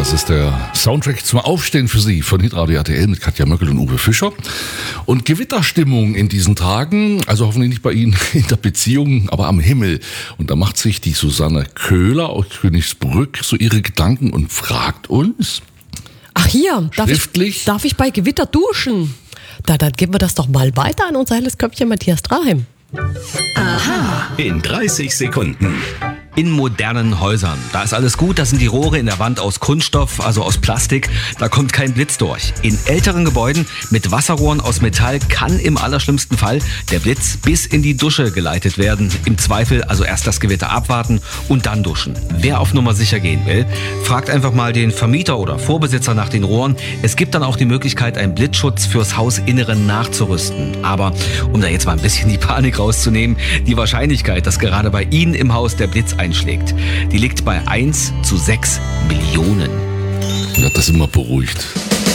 Das ist der Soundtrack zum Aufstehen für Sie von Hitradio RTL mit Katja Möckel und Uwe Fischer. Und Gewitterstimmung in diesen Tagen, also hoffentlich nicht bei Ihnen in der Beziehung, aber am Himmel. Und da macht sich die Susanne Köhler aus Königsbrück so ihre Gedanken und fragt uns. Ach hier, schriftlich? Darf ich bei Gewitter duschen? Dann geben wir das doch mal weiter an unser helles Köpfchen Matthias Draheim. Aha. In 30 Sekunden. In modernen Häusern, da ist alles gut, da sind die Rohre in der Wand aus Kunststoff, also aus Plastik, da kommt kein Blitz durch. In älteren Gebäuden mit Wasserrohren aus Metall kann im allerschlimmsten Fall der Blitz bis in die Dusche geleitet werden. Im Zweifel also erst das Gewitter abwarten und dann duschen. Wer auf Nummer sicher gehen will, fragt einfach mal den Vermieter oder Vorbesitzer nach den Rohren. Es gibt dann auch die Möglichkeit, einen Blitzschutz fürs Hausinneren nachzurüsten. Aber um da jetzt mal ein bisschen die Panik rauszunehmen, die Wahrscheinlichkeit, dass gerade bei Ihnen im Haus der Blitz einschlägt, die liegt bei 1 zu 6 Millionen. Ja, das immer beruhigt.